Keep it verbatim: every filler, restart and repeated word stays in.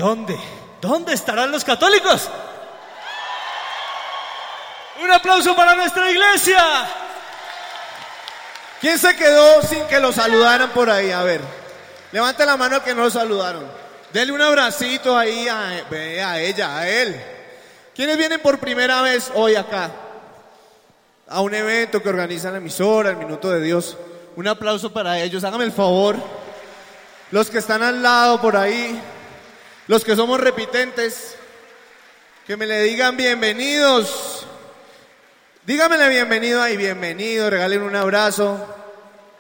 ¿Dónde? ¿Dónde estarán los católicos? Un aplauso para nuestra iglesia. ¿Quién se quedó sin que lo saludaran por ahí? A ver, levante la mano que no lo saludaron. Dele un abracito ahí a, a ella, a él. ¿Quiénes vienen por primera vez hoy acá? A un evento que organiza la emisora, el Minuto de Dios. Un aplauso para ellos, hágame el favor. Los que están al lado por ahí, los que somos repitentes, que me le digan bienvenidos. Dígamele bienvenido ahí, bienvenido, regalen un abrazo.